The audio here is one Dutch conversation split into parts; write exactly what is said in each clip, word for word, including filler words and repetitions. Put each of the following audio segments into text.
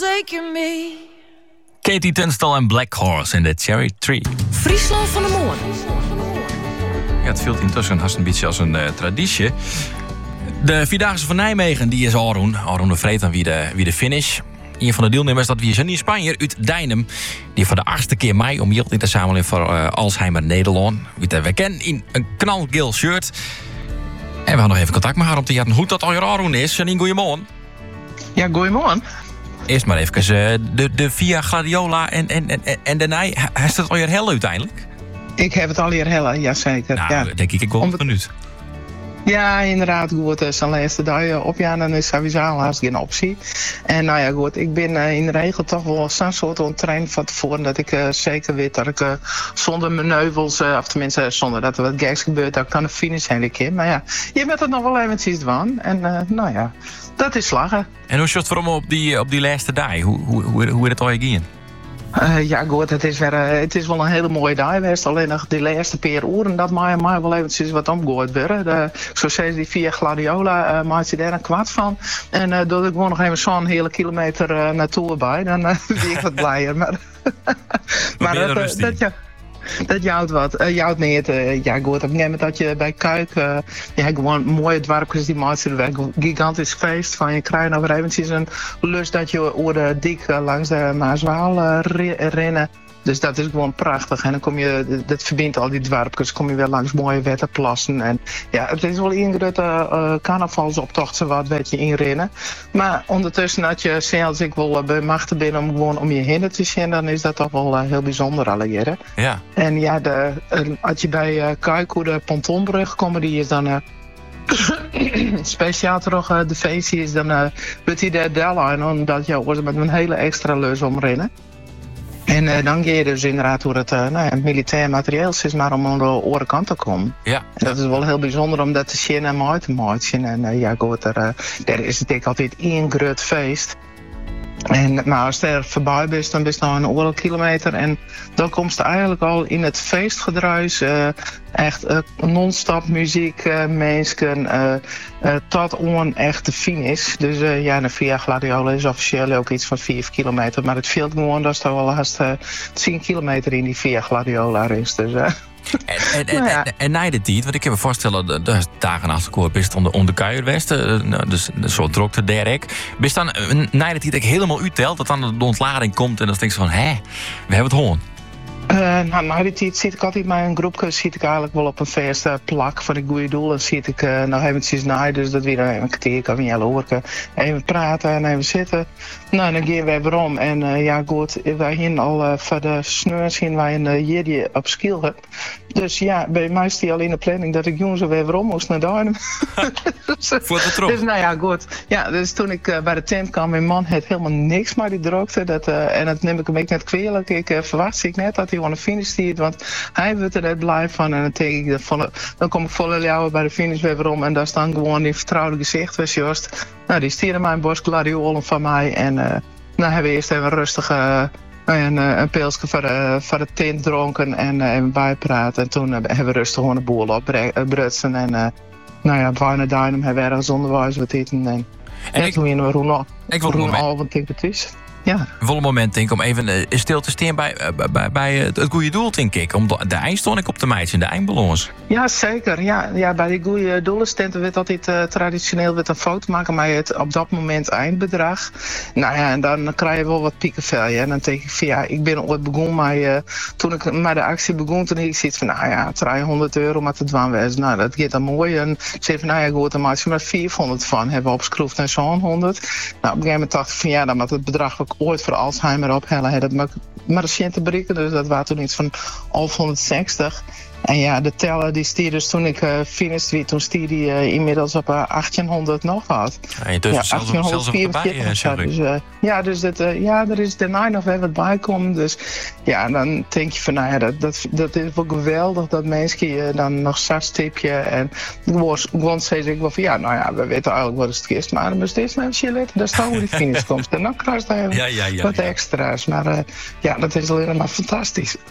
forsaken me. Katie Tunstall en Black Horse in de Cherry Tree. Friesland van de Moon. Ja, het viel intussen haast een beetje als een uh, traditie. De Vierdaagse van Nijmegen, die is Arun. Arun de Vreet aan wie de, wie de finish. Een van de deelnemers dat wie Janine Spanjer uit Dijnem. Die voor de achtste keer mei omhield in de samenleving voor uh, Alzheimer Nederland. Wie we kennen in een knalgeel shirt. En we hadden nog even contact met haar om te jatten hoe dat al Arun is. Janine, goeiemorgen. Ja, goeiemorgen. Eerst maar even uh, de, de Via Gladiola en, en, en, en de Nij. Heeft het al je hel uiteindelijk? Ik heb het al hier hellen, jazeker. Nou, ja. denk ik, ik wel een minuut. Ja, inderdaad, goed. Zijn laatste dag op, ja, dan is sowieso haast geen optie. En nou ja, goed, ik ben uh, in de regel toch wel zo'n soort ontrain van tevoren dat ik uh, zeker weet dat ik uh, zonder manoeuvres, uh, of tenminste zonder dat er wat geks gebeurt, dat ik dan de finish heen keer. Maar ja, je bent het nog wel eventjes van. En uh, nou ja, dat is slagen. En hoe zit het voor hem op die, op die laatste dag? Hoe, hoe, hoe, hoe is het al gegaan? Uh, ja, goed, het is, weer, uh, het is wel een hele mooie dag geweest. Alleen nog de laatste paar uren dat mij maar wel eventjes wat omgooid werden. De, zo zei die via Gladiola, uh, maakt je daar een kwart van. En uh, doordat ik gewoon nog even zo'n hele kilometer uh, naartoe bij, dan uh, ben ik wat blijer. Maar, maar dat, uh, dat ja. Dat jouwt wat. Uh, jouwt niet. Uh, ja, goed. Op een gegeven moment dat je bij Kuik. Uh, ja, gewoon mooie dwarpjes die maken er een gigantisch feest van. Je krijgt nog eventjes een lust dat je over de dik uh, langs de Maaswaal uh, rennen. Dus dat is gewoon prachtig. En dan kom je, dat verbindt al die dwarpjes, kom je weer langs mooie wetterplassen. En ja, het is wel een grote uh, carnavalsoptocht, zo wat weet je inrennen. Maar ondertussen, dat je zelfs ik wel uh, bij machten ben om gewoon om je heen te zien, dan is dat toch wel uh, heel bijzonder alle Ja. En ja, de, uh, als je bij uh, Kuik, de pontonbrug komt, die is dan... Uh, speciaal toch uh, de feestje is dan uh, wordt hij de deadline omdat je wordt met een hele extra leus omrennen. En uh, dan ga je dus inderdaad hoe het uh, nou ja, militair materieel is, maar om aan de andere kant te komen. Ja. En dat is wel heel bijzonder om dat te zien en uit te maken. En uh, ja, goed, er, uh, er is natuurlijk altijd één groot feest. En maar als je er voorbij bent, dan ben je nog een oorlog kilometer. En dan komt je eigenlijk al in het feestgedruis. Uh, echt uh, non-stop muziek, uh, mensen, uh, uh, tot on echt de finish. Dus uh, ja, de Via Gladiola is officieel ook iets van vier kilometer. Maar het veelt gewoon dat er wel haast uh, tien kilometer in die Via Gladiola is. Dus... Uh, En, en, en, ja. en, en na de tijd, want ik kan me voorstellen, de, de dagen achterkoor is het om de, om de kuierwesten, dus zo drukte derek. Bist dan na de tijd ik helemaal uittelt, dat dan de ontlading komt en dan denk je van, hè, we hebben het hoorn. Uh, nou, na die tijd zit ik altijd met een groepje, zit ik eigenlijk wel op een verste plak van het goede doel. En zit ik uh, nog eventjes na, dus dat weer een kwartier kan je horen. Even praten en even zitten. Nou, dan gaan we weer om. En uh, ja, goed, wij gingen al uh, voor de sneur zien wij een uh, jedi op skill hebben. Dus ja, bij mij is die al in de planning dat ik jongens weer weer om moest naar Duinem. dus, Voor de trop. Dus nou ja, goed. Ja, dus toen ik uh, bij de tent kwam, mijn man had helemaal niks maar die drukte. Dat, uh, en dat neem ik een beetje net kwalijk. Ik uh, verwacht ik net dat hij gewoon een finish stiert, want hij wordt er net blij van. En dan denk ik, van, dan kom ik volle jou bij de finish weer om. En daar staan gewoon die vertrouwde gezicht was juist. Nou, die stieren mijn bos gladiolen van mij. En uh, nou hebben we eerst even rustig uh, een, een pilsje voor de, voor de tent dronken en uh, even bijpraten. En toen uh, hebben we rustig gewoon een boel opbrutsen. En uh, nou ja, bijna Duinem hebben we ergens onderwijs wat eten. En, en ik, toen we Roen al, want ik het is. Ja. Een volle moment denk ik om even uh, stil te staan bij, uh, bij, bij het, het goede doel, denk ik. Om de, de eindstond op de meisje en de eindballons. Ja, zeker. Ja, ja, bij die goede doelenstenten werd altijd uh, traditioneel werd een foto maken met het op dat moment eindbedrag. Nou ja, en dan krijg je wel wat piekenvel. Ja. En dan denk ik van ja, ik ben ooit begonnen, maar uh, toen ik met de actie begon, toen ik zoiets van nou ja, driehonderd euro met het dwanwezen. Nou, dat gaat dan mooi. En ik zei van nou ja, goed, dan maak je maar vierhonderd van. Hebben we opgeschroefd naar zo'n honderd. Nou, op een gegeven moment dacht ik van ja, dan moet het bedrag ook ooit voor Alzheimer ophellen. Dat mag maar te bereiken, dus dat was toen iets van honderdzestig. En ja, de teller die stier dus toen ik uh, finished wie, toen stier die uh, inmiddels op uh, achttienhonderd nog wat. Ja, je durft ja, zelfs, zelfs op erbij, uh, ja, dus, uh, ja, dus dat, uh, ja, er is daarna nog weer wat bij komen. Dus ja, dan denk je van, nou ja, dat, dat, dat is wel geweldig dat mensen uh, dan nog zes tipje. En gewoon zei ik wel van, ja, nou ja, we weten eigenlijk wat het is. Maar dan moet je eerst maar even letten, daar staan hoe die finish komt. En dan krijg je even ja, ja, ja, wat ja. extra's. Maar uh, ja, dat is alleen maar fantastisch.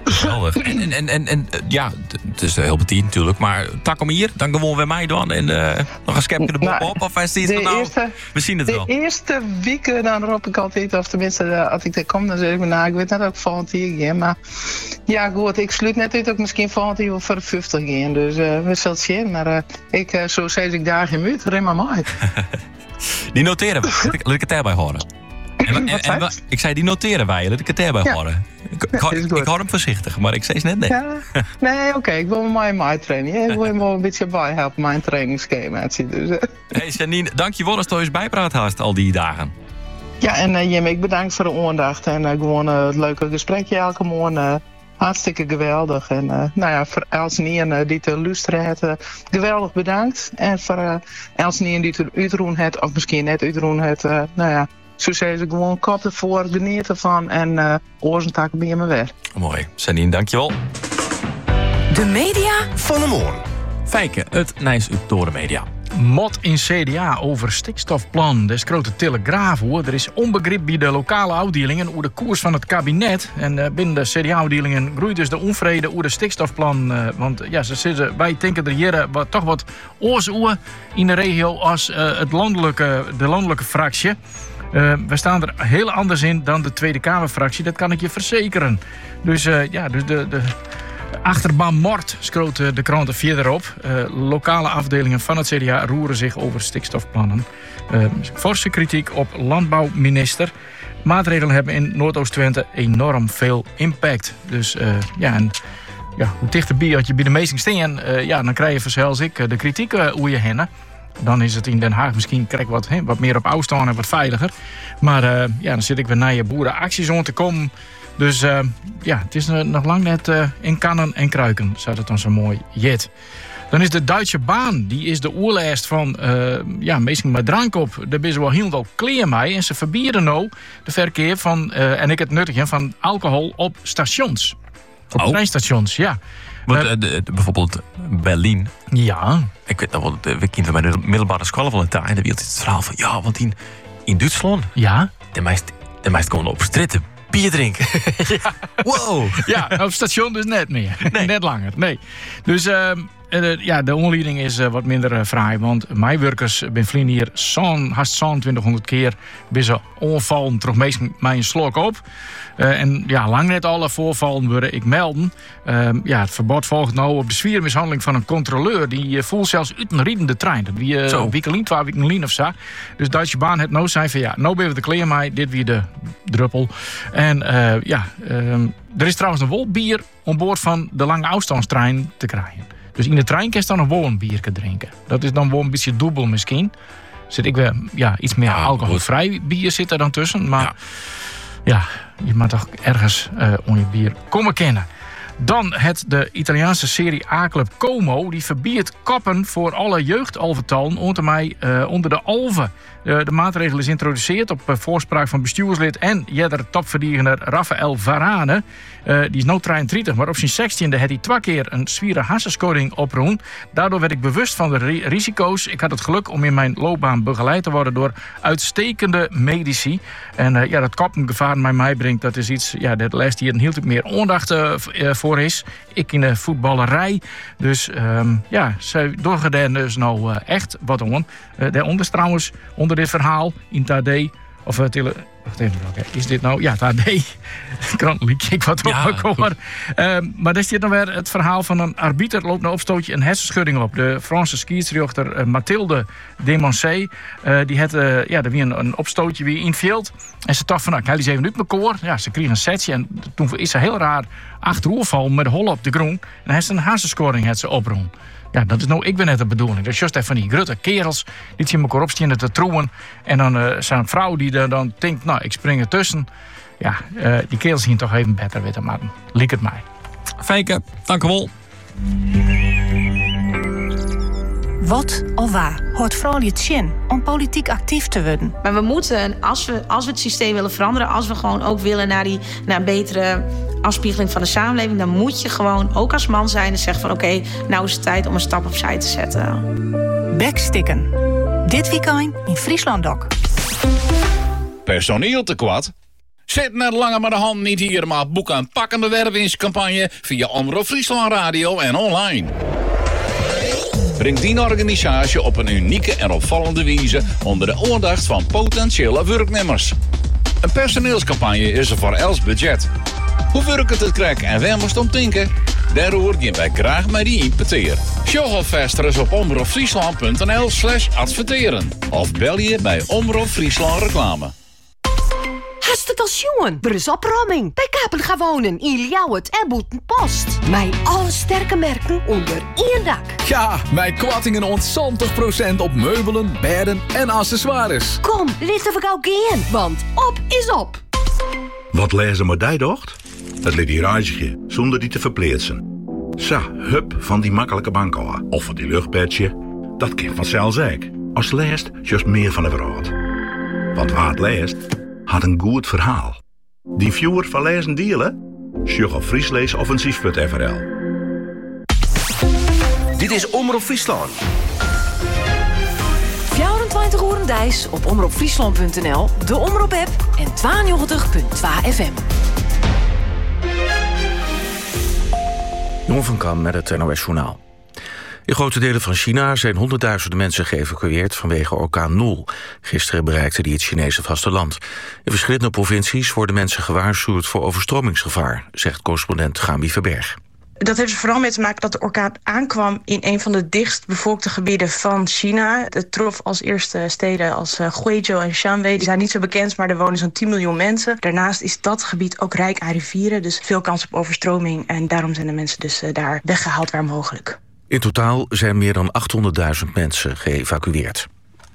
Geweldig. En, en, en, en, en ja, het is heel betiend natuurlijk, maar tak om hier, dan gewoon weer mij dan en uh, nog een schepje de bob op, of is het iets van nou, eerste, we zien het de wel. De eerste weken, dan roep ik altijd, of tenminste, als ik er kom, dan zeg ik me, nou, ik weet net ook volgend jaar gaan, maar ja, goed, ik sluit net uit ook misschien volgend jaar voor de vijftig gaan, dus uh, we zullen zien, maar uh, ik, uh, zo zei ik daar geen minuut, ren maar mooi. Die noteren we, laat ik, laat ik het daarbij horen. En, en, en, ik zei, die noteren wij, laat ik het daarbij ja. horen. Ik, ik, ja, ik, ik hoor hem voorzichtig, maar ik zei het net nee. Ja, nee, oké, okay, ik wil mijn mijn training. Ik wil hem wel een beetje bijhelpen, mijn trainingsschema. Dus, uh. Hey Janine, dank je wel dat je eens bijpraat hast al die dagen. Ja, en uh, Jim, ik bedankt voor de aandacht en uh, gewoon uh, het leuke gesprekje elke morgen. Uh, hartstikke geweldig. En uh, nou ja, voor Elsnien uh, die te luisteren heeft, uh, geweldig bedankt. En voor uh, Elsnien die te uitroen heeft, of misschien net uitroen heeft, uh, nou ja. Zo zei ze gewoon kop ervoor, geniet ervan en uh, oorzaak bij me weg. Mooi. Janine, dankjewel. De media van de morgen. Fijke, het Nijs uit Toren Media. Mot in C D A over stikstofplan. De grote telegraaf hoor. Er is onbegrip bij de lokale afdelingen over de koers van het kabinet. En uh, binnen de C D A-afdelingen groeit dus de onvrede over de stikstofplan. Uh, want ja, ze zitten, wij denken er hier wat, toch wat oorzaken in de regio als uh, het landelijke, de landelijke fractie. Uh, we staan er heel anders in dan de Tweede Kamerfractie, dat kan ik je verzekeren. Dus uh, ja, dus de, de achterban mort, schroot de kranten verderop. Uh, lokale afdelingen van het C D A roeren zich over stikstofplannen. Uh, forse kritiek op landbouwminister. Maatregelen hebben in Noordoost-Twente enorm veel impact. Dus uh, ja, en ja, hoe dichterbij je bij de meesten staan, uh, ja, dan krijg je vanzelfs ik de kritiek uh, hoe je hennen. Dan is het in Den Haag misschien krijg ik wat, he, wat meer op afstand en wat veiliger. Maar uh, ja, dan zit ik weer naar je boerenacties om te komen. Dus uh, ja, het is nog lang net uh, in kannen en kruiken, zou het dan zo mooi jet. Dan is de Duitse Bahn, die is de oerlijst van uh, ja, meestal met drank op. Daar ben ze wel heel veel kleer mee. En ze verbieden nou de verkeer van, uh, en ik het nuttige van alcohol op stations. Op oh. treinstations, ja. Want, uh, de, de, bijvoorbeeld Berlijn. Ja. Ik weet nog wel, we kinderen bij de middelbare school van het tijd. En dan wil het verhaal van, ja, want in, in Duitsland. Ja. De meest, de meest gewoon op stritten bier drinken. Ja. Wow. Ja, op station dus net meer. Nee. Net langer, nee. Dus uh, uh, ja, de onleiding is uh, wat minder uh, fraai. Want mijn werkers ben vliegen hier zo'n, haast zo'n twintighonderd keer. Ben ze onvallen, terug meestal mijn slok op. Uh, en ja, lang net alle voorvallen worden ik melden. Uh, ja, het verbod volgt nou op de zwiermishandeling van een controleur. Die uh, voelt zelfs uit een riedende trein. Dat wie uh, wikkelien, twee wikkelien of zo. Dus Duitse Bahn het nou zijn van ja, nou ben we de kleer mee. Dit weer de druppel. En uh, ja, uh, er is trouwens een wolbier om boord van de lange afstandstrein te krijgen. Dus in de trein kan je dan een wolbier drinken. Dat is dan wel een beetje dubbel misschien. Zit ik weer ja, iets meer ja, alcoholvrij bier zit er dan tussen. Maar ja, ja je mag toch ergens uh, om je bier komen kennen. Dan het de Italiaanse Serie A-club Como. Die verbiedt koppen voor alle jeugdalvertallen onder, mij, uh, onder de alven. Uh, de maatregel is geïntroduceerd op uh, voorspraak van bestuurslid en jeder topverdiener Rafael Varane. Uh, die is nu drieëntwintig, maar op zijn zestiende had hij twee keer een zwiere hersenschudding oproen. Daardoor werd ik bewust van de ri- risico's. Ik had het geluk om in mijn loopbaan begeleid te worden door uitstekende medici. En uh, ja, dat koppengevaar mij mij brengt, dat is iets, ja, dat lijst hier een heel stuk meer aandacht uh, voor is. Ik in de voetballerij. Dus um, ja, ze doorgedaan dus nou uh, echt wat om. Uh, daaronder trouwens, onder dit verhaal, in het A D, of uh, tele... Wacht even, welke is dit nou? Ja, het A D. Krant liek ik wat opgekomen. Ja, uh, maar daar zit dan weer het verhaal van een arbiter. Loopt een opstootje een hersenschudding op. De Franse skiërsrechter uh, Mathilde Desmancé. Uh, die had uh, ja, er weer een, een opstootje weer invield. En ze dacht van, nou, ik haal die even uit mijn koor. Ja, ze kreeg een setje. En toen is ze heel raar achteroverval met de hol op de groen. En dan heeft ze een hersenschoring het ze oproen. Ja, dat is nou, ik ben net de bedoeling. Dat is juist even van die grutte kerels die zien elkaar opstaan te troeven. En dan uh, zijn een vrouw die er dan denkt, nou, ik spring ertussen. Ja, uh, die kerels zien toch even beter weten, maar liek het mij. Fijke, dank u wel. Wat of waar hoort vooral je zin om politiek actief te worden? Maar we moeten, als we, als we het systeem willen veranderen, als we gewoon ook willen naar die naar een betere afspiegeling van de samenleving, dan moet je gewoon ook als man zijn en zeggen van oké, okay, nou is het tijd om een stap opzij te zetten. Backsticken. Dit weekend in Friesland ook. Personeel tekort? Zit net langer met de hand niet hier, maar boek een pakkende wervingscampagne via Omroep Friesland Radio en online. Breng die organisatie op een unieke en opvallende wijze onder de aandacht van potentiële werknemers. Een personeelscampagne is er voor els budget. Hoe werkt het krek en waar moest om denken? Daarover gaan wij graag met die importeer. Sjog alvast eens op omroepfriesland.nl slash adverteren. Of bel je bij Omroep Friesland Reclame. Hast het als jongen? Er is opruiming. Bij Kapen gaan wonen in Ljouwert en Boetenpost. Mijn alle sterke merken onder één dak. Ja, mijn kwattingen ontzontig procent op meubelen, bedden en accessoires. Kom, licht even gauw gaan, want op is op. Wat lezen maar die docht? Het liet die reisje, zonder die te verpleetsen. Sa, hup van die makkelijke bank af. Of van die luchtbedje. Dat kind vanzelfs ik. Als leest, juist meer van de verhaal. Want waar het leest, had een goed verhaal. Die viewer van lezen dealen? Sjug op friesleesoffensief punt f r l. Dit is Omroep Friesland. vierentwintig uur dijs op omroepfriesland punt n l, de Omroep-app en tweeënnegentig punt twee F M. Jon van Kam met het N O S-journaal. In grote delen van China zijn honderdduizenden mensen geëvacueerd vanwege orkaan Nul. Gisteren bereikte die het Chinese vasteland. In verschillende provincies worden mensen gewaarschuwd voor overstromingsgevaar, zegt correspondent Gami Verberg. Dat heeft er vooral mee te maken dat de orkaan aankwam in een van de dichtst bevolkte gebieden van China. Het trof als eerste steden als Guizhou en Shanwei. Die zijn niet zo bekend, maar er wonen zo'n tien miljoen mensen. Daarnaast is dat gebied ook rijk aan rivieren, dus veel kans op overstroming. En daarom zijn de mensen dus daar weggehaald waar mogelijk. In totaal zijn meer dan achthonderdduizend mensen geëvacueerd.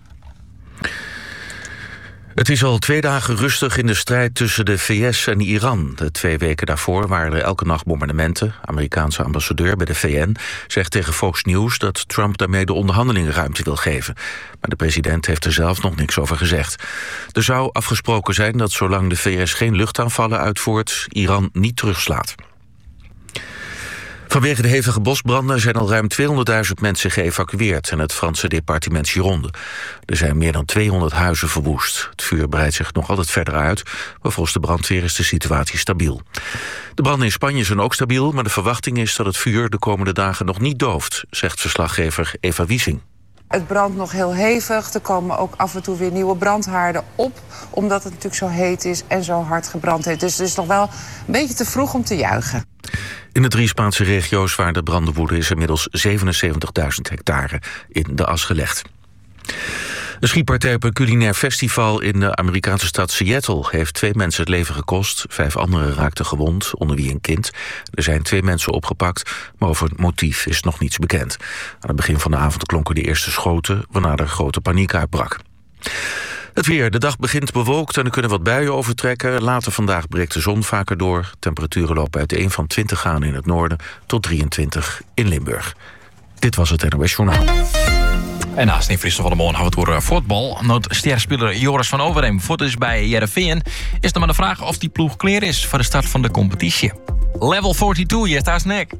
Het is al twee dagen rustig in de strijd tussen de V S en Iran. De twee weken daarvoor waren er elke nacht bombardementen. Amerikaanse ambassadeur bij de V N zegt tegen Fox News dat Trump daarmee de onderhandelingen ruimte wil geven. Maar de president heeft er zelf nog niks over gezegd. Er zou afgesproken zijn dat zolang de V S geen luchtaanvallen uitvoert, Iran niet terugslaat. Vanwege de hevige bosbranden zijn al ruim tweehonderdduizend mensen geëvacueerd in het Franse departement Gironde. Er zijn meer dan tweehonderd huizen verwoest. Het vuur breidt zich nog altijd verder uit, maar volgens de brandweer is de situatie stabiel. De branden in Spanje zijn ook stabiel, maar de verwachting is dat het vuur de komende dagen nog niet dooft, zegt verslaggever Eva Wiesing. Het brandt nog heel hevig. Er komen ook af en toe weer nieuwe brandhaarden op, omdat het natuurlijk zo heet is en zo hard gebrand heeft. Dus het is nog wel een beetje te vroeg om te juichen. In de drie Spaanse regio's waar de branden woeden is inmiddels zevenenzeventigduizend hectare in de as gelegd. Een schietpartij op een culinair festival in de Amerikaanse stad Seattle heeft twee mensen het leven gekost. Vijf anderen raakten gewond, onder wie een kind. Er zijn twee mensen opgepakt, maar over het motief is nog niets bekend. Aan het begin van de avond klonken de eerste schoten, waarna er grote paniek uitbrak. Het weer. De dag begint bewolkt en er kunnen wat buien overtrekken. Later vandaag breekt de zon vaker door. Temperaturen lopen uiteen van twintig graden in het noorden tot drieëntwintig in Limburg. Dit was het N O S Journaal. En naast in Friesland van de Moon houden we door voetbal. Nood sterrenspeler Joris van Overheem voort is bij Heerenveen. Is er maar de vraag of die ploeg klaar is voor de start van de competitie. Level tweeënveertig, je staat nek.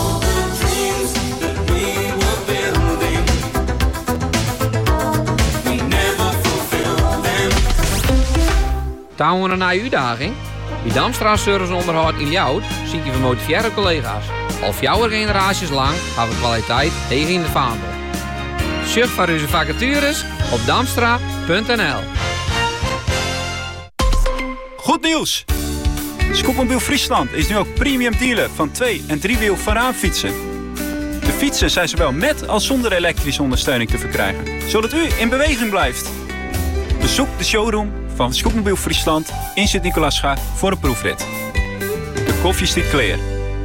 Touwen een nieuwe uitdaging? Bij Damstra Service Onderhoud in Ljouwert zie je gemotiveerde collega's. Al vier generaties lang hebben we kwaliteit tegen in de vaandel. Surf voor onze vacatures op damstra punt n l. Goed nieuws! Scootmobiel Friesland is nu ook premium dealer van twee- en driewiel voorraadfietsen. De fietsen zijn zowel met als zonder elektrische ondersteuning te verkrijgen, zodat u in beweging blijft. Bezoek de showroom van Scootmobiel Friesland in Sint-Nicolaasga voor een proefrit. De koffie stiet clear.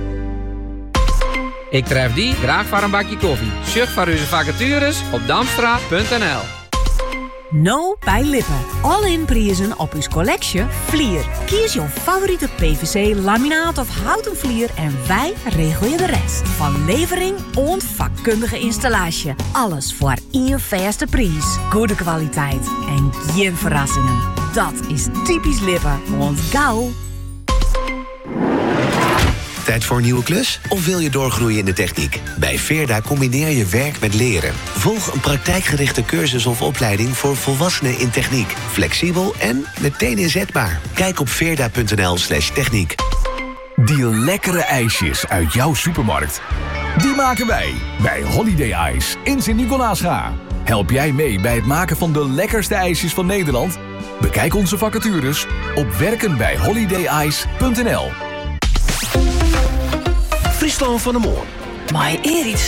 Ik tref die graag voor een bakje koffie. Surf voor onze vacatures op damstra punt n l. No bij Lippen. All-in prijzen op uw collectie Vlier. Kies jouw favoriete P V C, laminaat of houten vlier en wij regelen de rest. Van levering en vakkundige installatie. Alles voor één vaste prijs. Goede kwaliteit en geen verrassingen. Dat is typisch Lippen, want gauw. Tijd voor een nieuwe klus? Of wil je doorgroeien in de techniek? Bij Veerda combineer je werk met leren. Volg een praktijkgerichte cursus of opleiding voor volwassenen in techniek. Flexibel en meteen inzetbaar. Kijk op veerda.nl slash techniek. Die lekkere ijsjes uit jouw supermarkt. Die maken wij bij Holiday Ice in Sint-Nicolaasga. Help jij mee bij het maken van de lekkerste ijsjes van Nederland? Bekijk onze vacatures op werken bij holiday ice punt n l. Friesland van de Moor. Maar eer iets